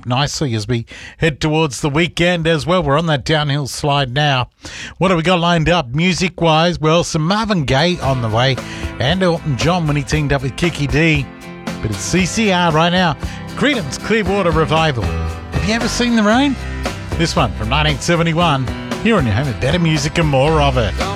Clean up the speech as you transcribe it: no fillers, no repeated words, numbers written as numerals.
up nicely as we head towards the weekend as well. We're on that downhill slide now. What have we got lined up music-wise? Well, some Marvin Gaye on the way and Elton John when he teamed up with Kiki D. But it's CCR right now. Creedence Clearwater Revival. Have you ever seen the rain? This one from 1971. Here on your home with better music and more of it.